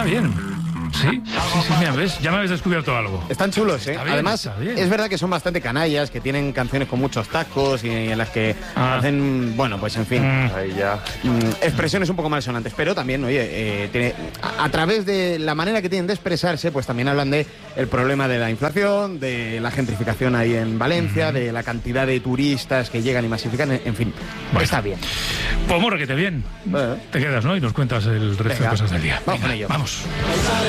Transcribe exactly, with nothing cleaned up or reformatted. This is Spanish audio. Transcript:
bien. Sí, sí, sí, mira, ¿ves? Ya me habéis descubierto algo. Están chulos, ¿eh? Está bien, Además, está bien. es verdad que son bastante canallas, que tienen canciones con muchos tacos y en las que Ah. hacen, bueno, pues en fin, Mm. Ahí ya. mm, expresiones un poco malsonantes, pero también, oye, eh, tiene- a, a través de la manera que tienen de expresarse, pues también hablan de el problema de la inflación, de la gentrificación ahí en Valencia, de la cantidad de turistas que llegan y masifican, en, en fin, Bueno. está bien. Pues morrequete bien. Bueno. Te quedas, ¿no? Y nos cuentas el resto Venga. de cosas del día. Vamos Venga, con ello. Vamos.